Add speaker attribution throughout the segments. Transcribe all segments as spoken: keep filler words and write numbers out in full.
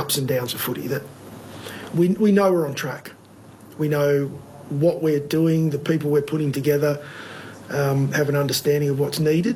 Speaker 1: ups and downs of footy. That we we know we're on track. We know what we're doing, the people we're putting together um, have an understanding of what's needed.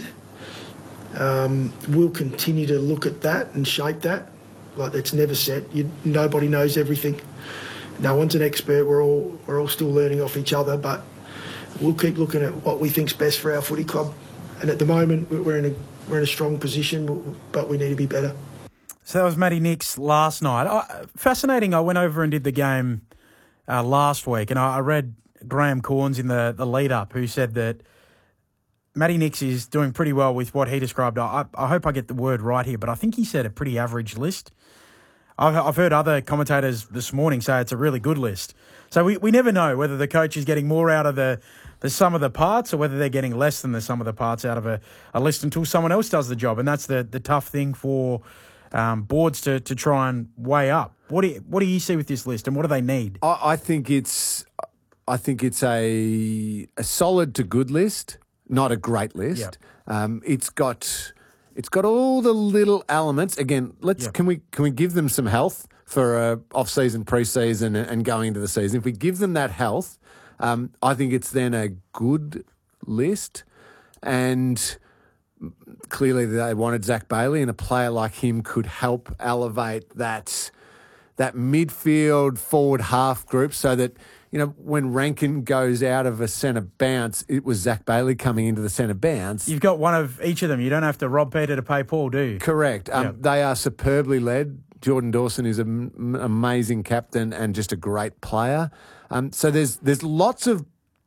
Speaker 1: Um, we'll continue to look at that and shape that. Like, it's never set. You, nobody knows everything. No one's an expert. We're all we're all still learning off each other, but we'll keep looking at what we think's best for our footy club. And at the moment, we're in a we're in a strong position, but we need to be better.
Speaker 2: So that was Matty Nicks last night. I, fascinating. I went over and did the game uh, last week, and I, I read Graham Corns in the, the lead up, who said that Matty Nicks is doing pretty well with what he described. I, I hope I get the word right here, but I think he said a pretty average list. I've, I've heard other commentators this morning say it's a really good list. So we, we never know whether the coach is getting more out of the, the sum of the parts or whether they're getting less than the sum of the parts out of a, a list until someone else does the job. And that's the, the tough thing for um, boards to, to try and weigh up. What do you, what do you see with this list, and what do they need?
Speaker 3: I, I think it's I think it's a a solid to good list, not a great list.
Speaker 2: Yep.
Speaker 3: Um, it's got it's got all the little elements. Again, let's
Speaker 2: Yep.
Speaker 3: can we can we give them some health for uh, off season, pre season, and going into the season? If we give them that health, um, I think it's then a good list. And clearly they wanted Zach Bailey, and a player like him could help elevate that that midfield forward half group, so that, you know, when Rankin goes out of a centre bounce, it was Zach Bailey coming into the centre bounce.
Speaker 2: You've got one of each of them. You don't have to rob Peter to pay Paul, do you?
Speaker 3: Correct. Um,
Speaker 2: Yep.
Speaker 3: They are superbly led. Jordan Dawson is an amazing captain and just a great player. Um, so there's there's lots of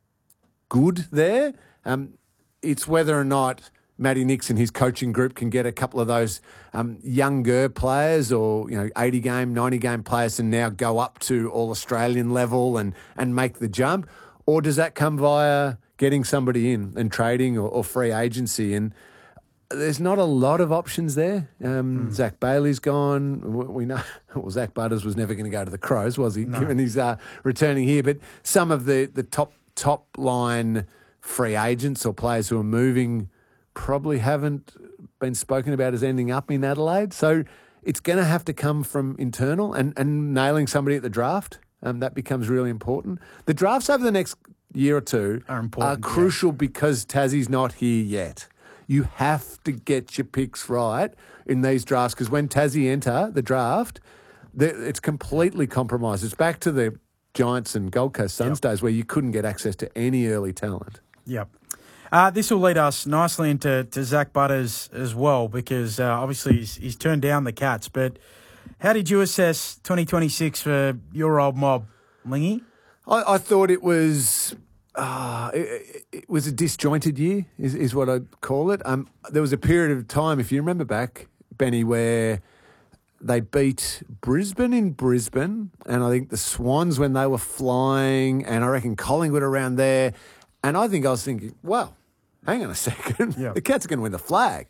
Speaker 3: good there. Um, it's whether or not Matty Nicks and his coaching group can get a couple of those um, younger players, or, you know, eighty game, ninety game players, and now go up to all Australian level and and make the jump, or does that come via getting somebody in and trading, or, or free agency? And there's not a lot of options there. Um, mm. Zach Bailey's gone. We know well, Zach Butters was never going to go to the Crows, was he? No. Given he's uh, returning here, but some of the the top top line free agents or players who are moving probably haven't been spoken about as ending up in Adelaide. So it's going to have to come from internal, and, and nailing somebody at the draft. Um, that becomes really important. The drafts over the next year or two
Speaker 2: are important,
Speaker 3: are crucial, yeah, because Tassie's not here yet. You have to get your picks right in these drafts, because when Tassie enter the draft, it's completely compromised. It's back to the Giants and Gold Coast Suns yep. days, where you couldn't get access to any early talent.
Speaker 2: Yep. Uh, this will lead us nicely into to Zach Butters as well, because uh, obviously he's, he's turned down the Cats. But how did you assess twenty twenty-six for your old mob, Lingy?
Speaker 3: I, I thought it was uh, it, it was a disjointed year, is, is what I'd call it. Um, there was a period of time, if you remember back, Benny, where they beat Brisbane in Brisbane, and I think the Swans when they were flying, and I reckon Collingwood around there. And I think I was thinking, well, hang on a second. Yep. The Cats are going to win the flag.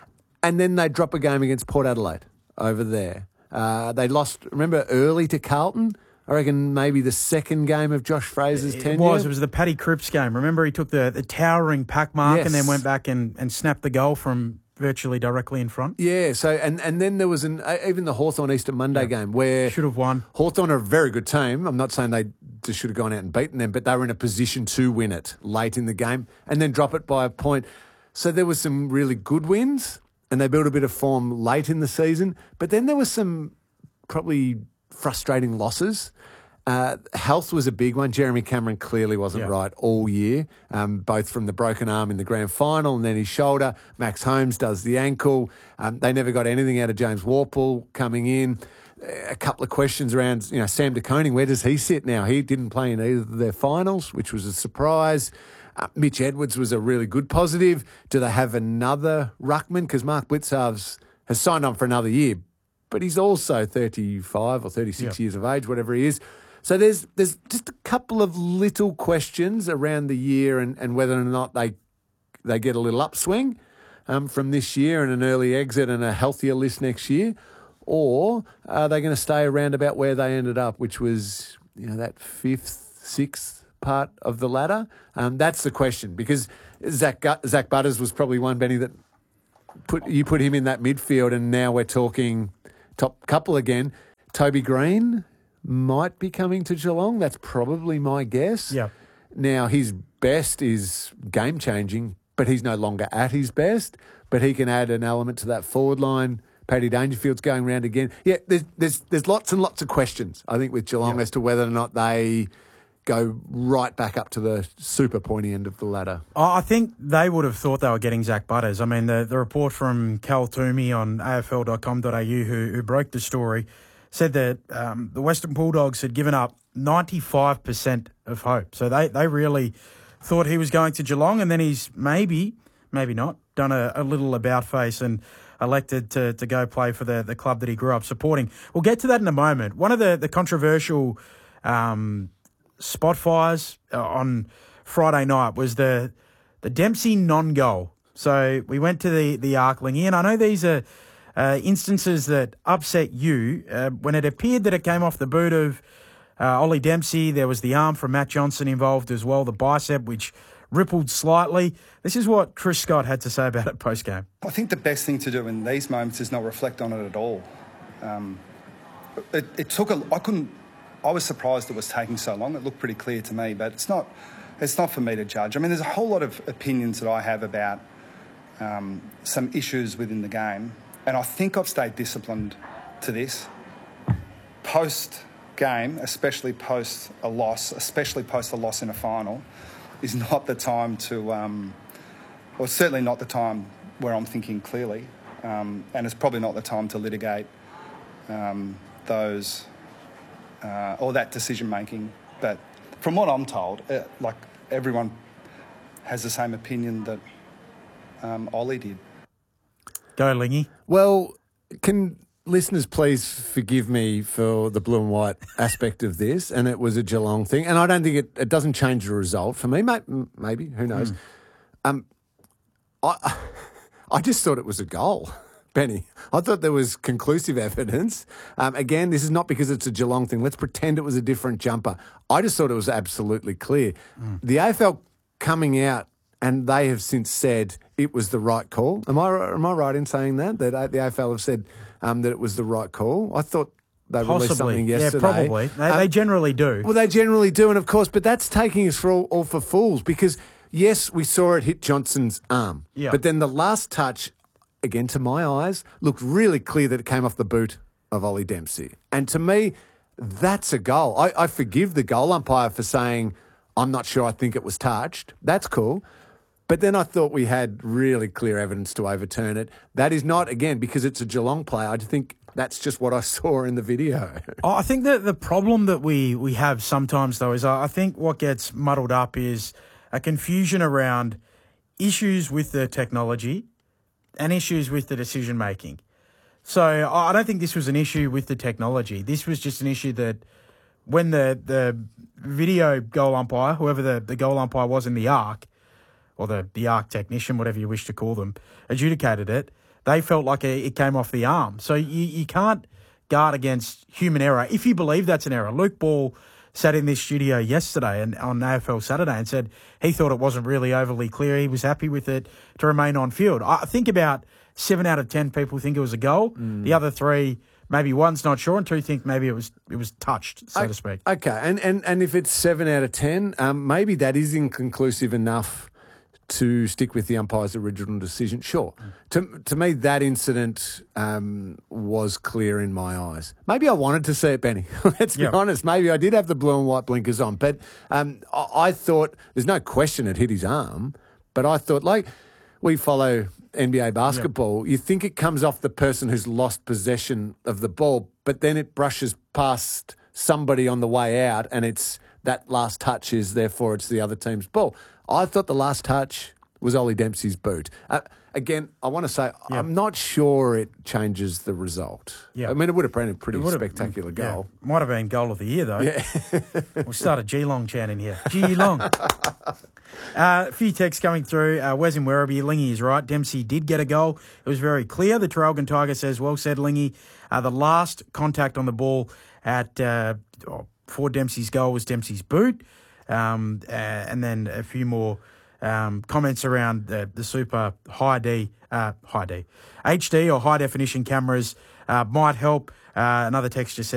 Speaker 3: And then they drop a game against Port Adelaide over there. Uh, they lost, remember, early to Carlton? I reckon maybe the second game of Josh Fraser's
Speaker 2: it
Speaker 3: tenure.
Speaker 2: It was. It was the Paddy Cripps game. Remember, he took the, the towering pack mark yes. and then went back and, and snapped the goal from virtually directly in front.
Speaker 3: Yeah, so and, and then there was an even the Hawthorn Easter Monday yep. game where
Speaker 2: should have won.
Speaker 3: Hawthorn are a very good team. I'm not saying they just should have gone out and beaten them, but they were in a position to win it late in the game and then drop it by a point. So there was some really good wins, and they built a bit of form late in the season. But then there was some probably frustrating losses. Uh, health was a big one. Jeremy Cameron clearly wasn't yeah. right all year, um, both from the broken arm in the grand final and then his shoulder. Max Holmes does the ankle. Um, they never got anything out of James Worpel coming in. A couple of questions around, you know, Sam De Koning, where does he sit now? He didn't play in either of their finals, which was a surprise. Uh, Mitch Edwards was a really good positive. Do they have another ruckman? Because Mark Blitzarves has signed on for another year, but he's also thirty-five or thirty-six yeah. years of age, whatever he is. So there's there's just a couple of little questions around the year, and, and whether or not they they get a little upswing um, from this year and an early exit and a healthier list next year, or are they going to stay around about where they ended up, which was, you know, that fifth, sixth part of the ladder? Um, that's the question, because Zach Zach Butters was probably one, Benny, that put you put him in that midfield, and now we're talking top couple again. Toby Green might be coming to Geelong. That's probably my guess.
Speaker 2: Yeah.
Speaker 3: Now, his best is game-changing, but he's no longer at his best. But he can add an element to that forward line. Paddy Dangerfield's going round again. Yeah, there's there's, there's lots and lots of questions, I think, with Geelong
Speaker 2: yeah.
Speaker 3: as to whether or not they go right back up to the super pointy end of the ladder.
Speaker 2: I think they would have thought they were getting Zach Butters. I mean, the, the report from Cal Toomey on A F L dot com dot A U, who, who broke the story, said that um, the Western Bulldogs had given up ninety-five percent of hope. So they, they really thought he was going to Geelong, and then he's maybe, maybe not, done a, a little about-face and elected to, to go play for the, the club that he grew up supporting. We'll get to that in a moment. One of the, the controversial um, spot fires on Friday night was the the Dempsey non-goal. So we went to the, the Arc, Lingy, and I know these are uh, instances that upset you. Uh, when it appeared that it came off the boot of uh, Ollie Dempsey, there was the arm from Matt Johnson involved as well, the bicep, which rippled slightly. This is what Chris Scott had to say about it post-game.
Speaker 4: I think the best thing to do in these moments is not reflect on it at all. Um, it, it took a... I couldn't... I was surprised it was taking so long. It looked pretty clear to me, but it's not it's not for me to judge. I mean, there's a whole lot of opinions that I have about um, some issues within the game, and I think I've stayed disciplined to this. Post-game, especially post a loss, especially post a loss in a final, is not the time to... Um, or certainly not the time where I'm thinking clearly, um, and it's probably not the time to litigate um, those... Uh, or that decision-making. But from what I'm told, uh, like, everyone has the same opinion that um, Ollie did.
Speaker 2: Go, Lingy.
Speaker 3: Well, can listeners please forgive me for the blue and white aspect of this, and it was a Geelong thing, and I don't think it, it doesn't change the result for me. Maybe, who knows? Mm. Um, I, I just thought it was a goal. Benny, I thought there was conclusive evidence. Um, again, this is not because it's a Geelong thing. Let's pretend it was a different jumper. I just thought it was absolutely clear. Mm. The A F L coming out, and they have since said it was the right call. Am I am I right in saying that? That the A F L have said um, that it was the right call? I thought they
Speaker 2: Possibly.
Speaker 3: released something yesterday.
Speaker 2: Yeah, probably. They,
Speaker 3: um,
Speaker 2: they generally do.
Speaker 3: Well, they generally do, and of course, but that's taking us for all, all for fools because, yes, we saw it hit Johnson's arm.
Speaker 2: Yeah.
Speaker 3: But then the last touch... again, to my eyes, looked really clear that it came off the boot of Ollie Dempsey. And to me, that's a goal. I, I forgive the goal umpire for saying, I'm not sure I think it was touched. That's cool. But then I thought we had really clear evidence to overturn it. That is not, again, because it's a Geelong play. I think that's just what I saw in the video.
Speaker 2: I think that the problem that we, we have sometimes, though, is I think what gets muddled up is a confusion around issues with the technology and issues with the decision-making. So I don't think this was an issue with the technology. This was just an issue that when the, the video goal umpire, whoever the, the goal umpire was in the Arc, or the, the Arc technician, whatever you wish to call them, adjudicated it, they felt like it came off the arm. So you, you can't guard against human error if you believe that's an error. Luke Ball sat in this studio yesterday and on A F L Saturday and said he thought it wasn't really overly clear. He was happy with it to remain on field. I think about seven out of ten people think it was a goal. Mm. The other three, maybe one's not sure, and two think maybe it was it was touched, so
Speaker 3: I,
Speaker 2: to speak.
Speaker 3: Okay, and, and, and if it's seven out of ten, um, maybe that is inconclusive enough to stick with the umpire's original decision. Sure. Mm. To to me, that incident um, was clear in my eyes. Maybe I wanted to see it, Benny. Let's be
Speaker 2: yep.
Speaker 3: honest. Maybe I did have the blue and white blinkers on. But um, I, I thought, there's no question it hit his arm, but I thought, like, we follow N B A basketball, yep. you think it comes off the person who's lost possession of the ball, but then it brushes past somebody on the way out, and it's that last touch is, therefore, it's the other team's ball. I thought the last touch was Ollie Dempsey's boot. Uh, again, I want to say, yep. I'm not sure it changes the result. Yep. I mean, it would have been a pretty spectacular goal.
Speaker 2: Yeah. Might have been goal of the year, though.
Speaker 3: Yeah.
Speaker 2: We'll start a Geelong chant in here. Geelong. uh, a few texts coming through. Uh, Wes in Werribee, Lingy is right. Dempsey did get a goal. It was very clear. The Traralgon Tiger says, well said, Lingy. Uh, the last contact on the ball at uh, for Dempsey's goal was Dempsey's boot. Um, uh, and then a few more um, comments around the, the super high D, uh, high D, H D or high definition cameras uh, might help. Uh, another text just said,